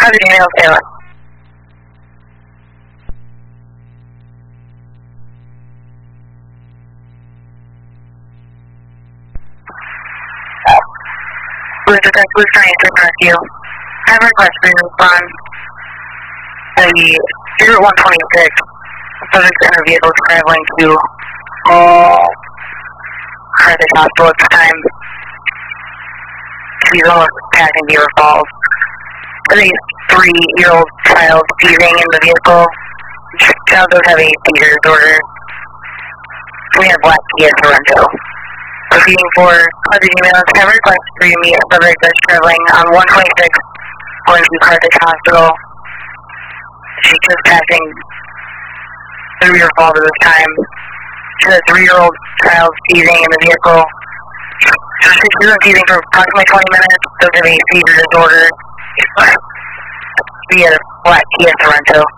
Carthage email, Taylor. Who's trying to rescue? I have a request for you on the Route 126. Subject in a vehicle traveling to Carthage Hospital at the time. She's almost passing Beaver Falls. I think it's 3-year-old child seizing in the vehicle. The child does have a seizure disorder. We have Black Kia Toronto. Proceeding for Carthage emails, have a request for you to meet a subject that's traveling on 126 going to Carthage Hospital. She's just passing through your fault at this time. She has a 3-year-old child seizing in the vehicle. She's been seizing for approximately 20 minutes. Does have a seizure disorder. We had a Black Kia Toronto.